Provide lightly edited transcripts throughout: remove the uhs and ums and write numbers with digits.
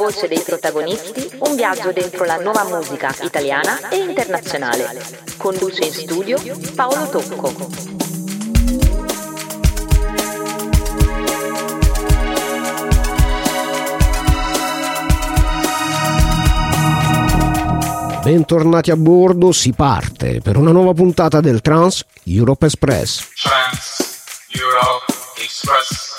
voce dei protagonisti un viaggio dentro la nuova musica italiana e internazionale. Conduce in studio Paolo Tocco. Bentornati a bordo, si parte per una nuova puntata del Trans Europe Express. Trans Europe Express.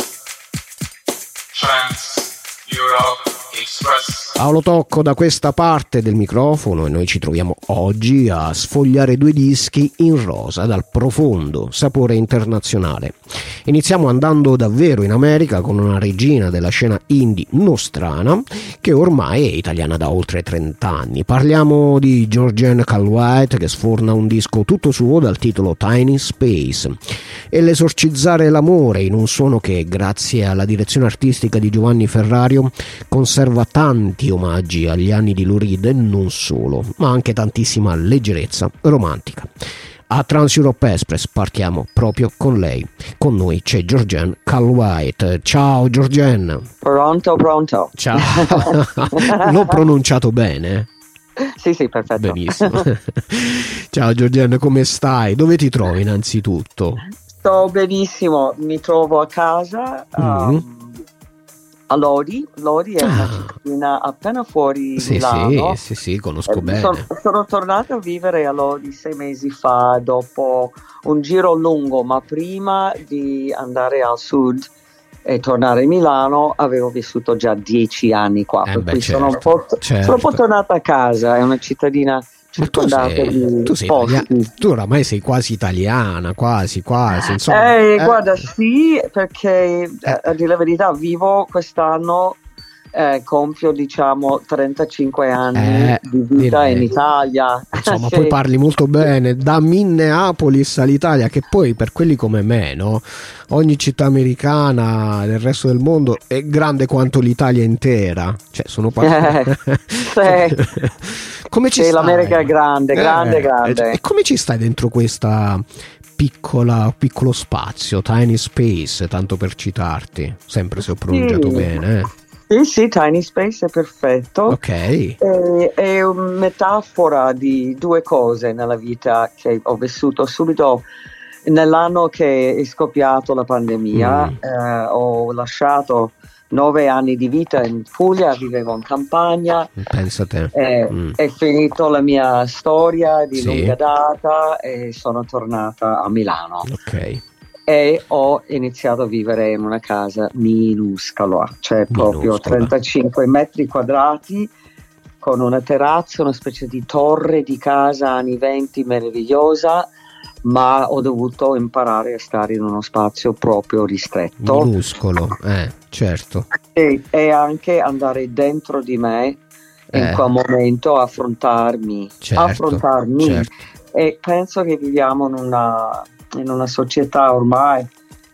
Trans Europe Express. Paolo Tocco da questa parte del microfono e noi ci troviamo oggi a sfogliare due dischi in rosa dal profondo sapore internazionale. Iniziamo andando davvero in America con una regina della scena indie nostrana che ormai è italiana da oltre 30 anni. Parliamo di Georgianne Calwhite che sforna un disco tutto suo dal titolo Tiny Space e l'esorcizzare l'amore in un suono che grazie alla direzione artistica di Giovanni Ferrario conserva tanti omaggi agli anni di Lou Reed e non solo, ma anche tantissima leggerezza romantica. A Trans Europe Express partiamo proprio con lei. Con noi c'è Georgianne Calwhite. Ciao Georgianne. Pronto. Ciao. L'ho pronunciato bene? Sì, perfetto. Benissimo. Ciao Georgianne, come stai? Dove ti trovi innanzitutto? Sto benissimo, mi trovo a casa. A Lodi è una cittadina appena fuori Milano. Sì, conosco bene. Sono tornata a vivere a Lodi 6 mesi fa dopo un giro lungo, ma prima di andare al sud e tornare a Milano avevo vissuto già 10 anni qua, per cui sono un po' tornata a casa, è una cittadina circondata di posti. Tu oramai sei quasi italiana, quasi insomma. Guarda, sì, perché a dire la verità vivo quest'anno, compio 35 anni di vita in Italia. Insomma, poi parli molto bene, da Minneapolis all'Italia, che poi per quelli come me, no? Ogni città americana del resto del mondo è grande quanto l'Italia intera. Cioè, sono come ci stai? L'America è grande. E come ci stai dentro questa piccolo spazio, Tiny Space, tanto per citarti, sempre se ho pronunciato bene. Sì, Tiny Space è perfetto. Ok. È una metafora di due cose nella vita che ho vissuto subito nell'anno che è scoppiato la pandemia. Ho lasciato 9 anni di vita in Puglia, vivevo in campagna. Pensa a te. È finito la mia storia di lunga data e sono tornata a Milano. Ok. E ho iniziato a vivere in una casa minuscola, cioè proprio 35 metri quadrati, con una terrazza, una specie di torre di casa anni 20 meravigliosa, ma ho dovuto imparare a stare in uno spazio proprio ristretto. Minuscolo, certo. E anche andare dentro di me in quel momento, affrontarmi. Certo. E penso che viviamo in una società ormai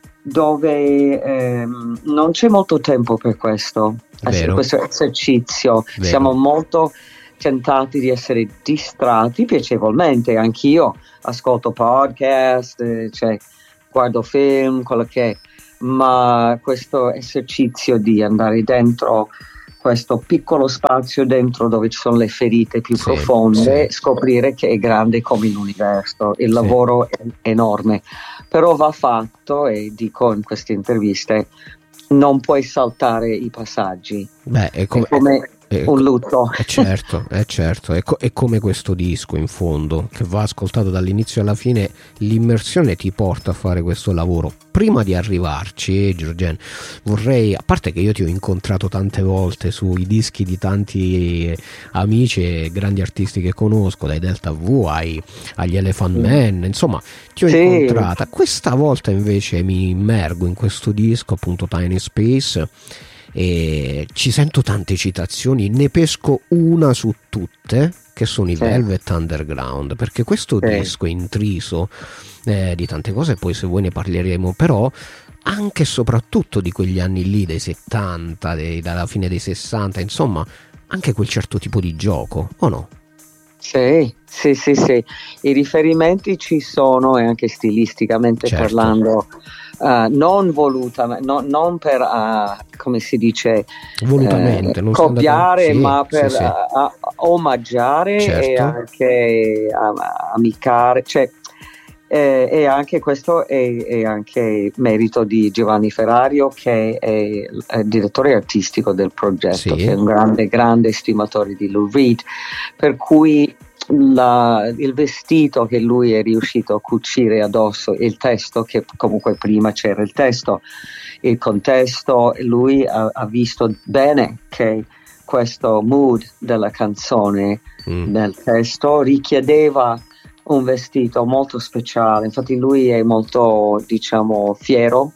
dove non c'è molto tempo per questo esercizio. Vero. Siamo molto tentati di essere distratti piacevolmente. Anch'io ascolto podcast, guardo film, quello che è, ma questo esercizio di andare dentro questo piccolo spazio dentro dove ci sono le ferite più profonde, scoprire che è grande come l'universo, il lavoro è enorme, però va fatto, e dico in queste interviste, non puoi saltare i passaggi. È come un lutto. Certo, è come questo disco in fondo che va ascoltato dall'inizio alla fine. L'immersione ti porta a fare questo lavoro. Prima di arrivarci, Georgianne, vorrei, a parte che io ti ho incontrato tante volte sui dischi di tanti amici e grandi artisti che conosco, dai Delta V agli Elephant Man, insomma ti ho incontrata. Questa volta invece mi immergo in questo disco, appunto Tiny Space, e ci sento tante citazioni, ne pesco una su tutte, che sono i Velvet Underground, perché questo disco è intriso di tante cose, poi se vuoi ne parleremo, però anche e soprattutto di quegli anni lì, dei 70, dalla fine dei 60, insomma anche quel certo tipo di gioco, o no? Sì, sì, sì, sì, i riferimenti ci sono e anche stilisticamente Certo. parlando, non volutamente, non per, come si dice, Volutamente, non sei andato... copiare, Sì, ma sì, per sì. omaggiare e Certo. anche amicare, cioè, e anche questo è anche merito di Giovanni Ferrario, che è il direttore artistico del progetto, Sì. che è un grande, grande estimatore di Lou Reed, per cui il vestito che lui è riuscito a cucire addosso, il testo, che comunque prima c'era il testo, il contesto, lui ha visto bene che questo mood della canzone nel testo richiedeva un vestito molto speciale. Infatti lui è molto, diciamo, fiero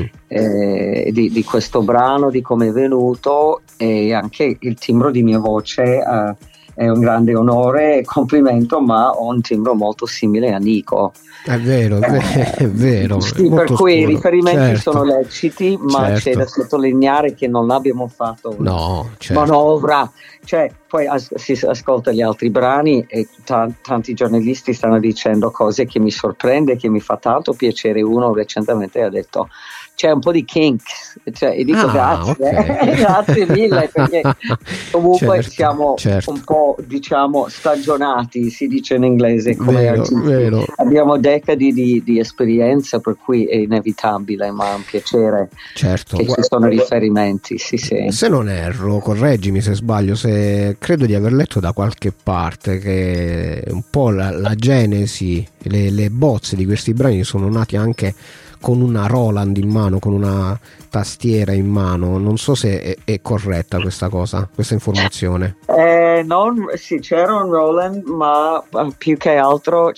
di questo brano, di come è venuto, e anche il timbro di mia voce è un grande onore e complimento, ma ho un timbro molto simile a Nico. È vero, è vero. Sì, è per molto cui i scuro. riferimenti Certo. sono leciti, ma c'è Certo. da sottolineare che non abbiamo fatto una No, certo. manovra. Cioè, poi si ascolta gli altri brani e tanti giornalisti stanno dicendo cose che mi sorprende, che mi fa tanto piacere. Uno recentemente ha detto c'è un po' di kinks, cioè, e dico grazie, ok. grazie mille, perché comunque Certo, siamo certo. un po', diciamo, stagionati, si dice in inglese, come Vero, artisti. vero. Abbiamo decadi di esperienza, per cui è inevitabile, ma è un piacere Certo. che ci sono riferimenti, sì, sì. Se non erro, correggimi se sbaglio, se credo di aver letto da qualche parte che un po' la genesi, le bozze di questi brani sono nati anche con una Roland in mano, con una tastiera in mano. Non so se è corretta questa cosa, questa informazione. Sì, c'era un Roland, ma più che altro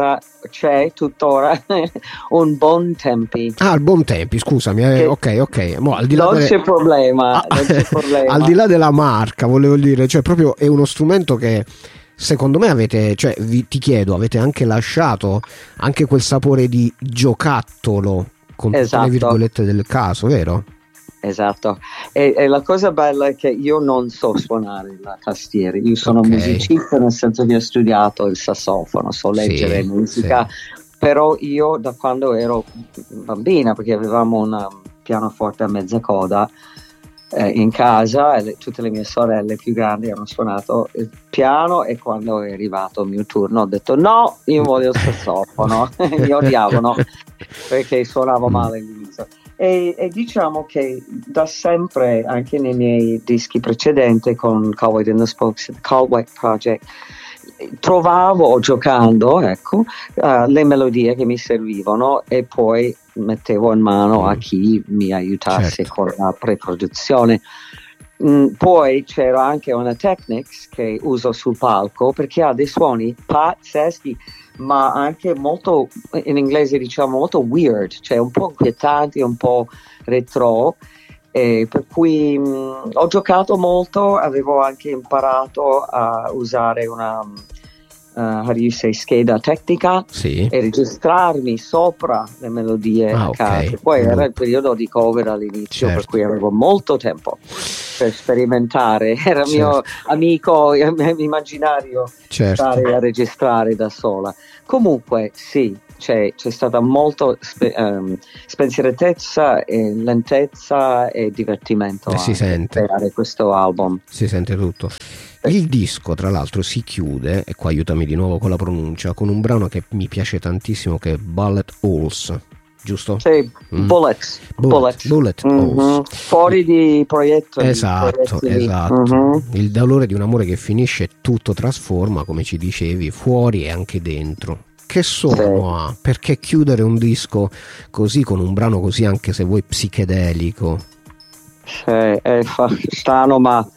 c'è tuttora un Bontempi. Il Bontempi, scusami, ok. Al di là non c'è problema, non c'è problema. Al di là della marca, volevo dire, cioè proprio è uno strumento che secondo me avete, cioè ti chiedo, avete anche lasciato anche quel sapore di giocattolo con tutte le virgolette del caso, vero? Esatto, e la cosa bella è che io non so suonare la tastiera, io sono musicista, nel senso che ho studiato il sassofono, so leggere musica, però io da quando ero bambina, perché avevamo un pianoforte a mezza coda in casa, e tutte le mie sorelle più grandi hanno suonato il piano, e quando è arrivato il mio turno ho detto no, io voglio il sassofono. Mi odiavano perché suonavo male all'inizio. E diciamo che da sempre, anche nei miei dischi precedenti con Colway and the Spokes, Colway Project, trovavo, giocando, le melodie che mi servivano, e poi mettevo in mano a chi mi aiutasse con la preproduzione. Poi c'era anche una Technics che uso sul palco, perché ha dei suoni pazzeschi, ma anche molto, in inglese diciamo, molto weird, cioè un po' inquietanti, un po' retro, per cui ho giocato molto, avevo anche imparato a usare una how do you say, scheda tecnica, e registrarmi sopra le melodie a caso. Poi era il periodo di cover all'inizio, per cui avevo molto tempo per sperimentare, era mio amico immaginario stare a registrare da sola. Comunque sì, c'è stata molto spensieratezza e lentezza e divertimento a creare questo album. Si sente tutto. Il disco, tra l'altro, si chiude, e qua aiutami di nuovo con la pronuncia, con un brano che mi piace tantissimo, che è Bullet Holes, giusto? Sì, Bullet Holes. Fuori di proietto. Esatto. Il dolore di un amore che finisce, tutto trasforma, come ci dicevi, fuori e anche dentro. Che suono ha? Perché chiudere un disco così, con un brano così, anche se vuoi psichedelico? È strano, ma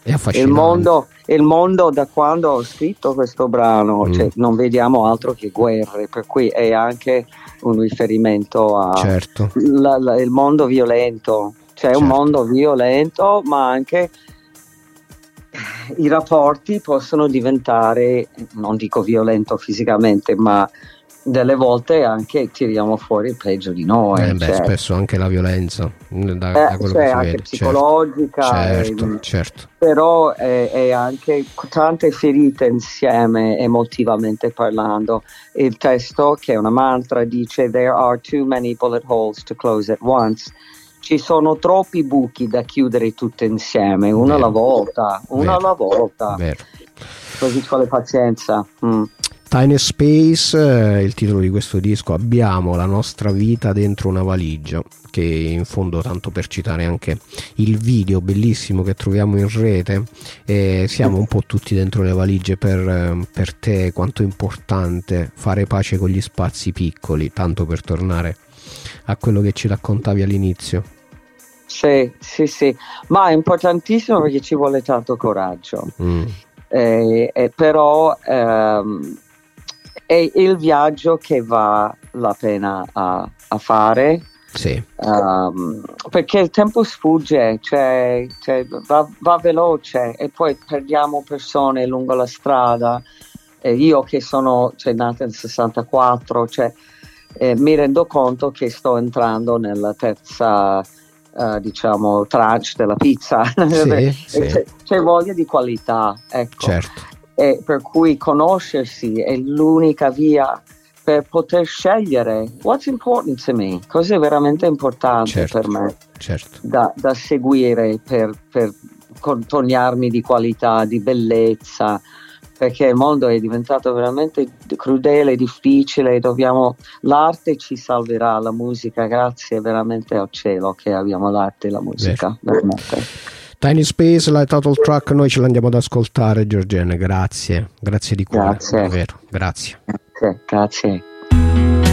il mondo da quando ho scritto questo brano, cioè, non vediamo altro che guerre, per cui è anche un riferimento a il mondo violento, cioè un mondo violento, ma anche i rapporti possono diventare, non dico violento fisicamente, ma delle volte anche tiriamo fuori il peggio di noi. Spesso anche la violenza, da quello che si anche vede. psicologica, Certo. Però è anche tante ferite insieme emotivamente parlando. Il testo, che è una mantra, dice "There are too many bullet holes to close at once". Ci sono troppi buchi da chiudere tutti insieme, uno alla volta. Vero. Così ci vuole pazienza. Tiny Space, il titolo di questo disco. Abbiamo la nostra vita dentro una valigia, che in fondo, tanto per citare anche il video bellissimo che troviamo in rete, siamo un po' tutti dentro le valigie. Per te quanto è importante fare pace con gli spazi piccoli, tanto per tornare a quello che ci raccontavi all'inizio? Sì, ma è importantissimo perché ci vuole tanto coraggio. Però è il viaggio che va la pena a fare, perché il tempo sfugge, cioè va veloce e poi perdiamo persone lungo la strada. Io che sono nata nel 64, mi rendo conto che sto entrando nella terza tranche della pizza. C'è voglia di qualità, ecco. Certo. E per cui conoscersi è l'unica via per poter scegliere what's important to me, cosa è veramente importante per me, da seguire per contornarmi di qualità, di bellezza, perché il mondo è diventato veramente crudele, difficile. L'arte ci salverà, la musica, grazie veramente al cielo che abbiamo l'arte e la musica, veramente. Tiny Space, la title track, noi ce l'andiamo ad ascoltare, Giorgena, grazie di cuore, grazie. davvero, grazie. Grazie.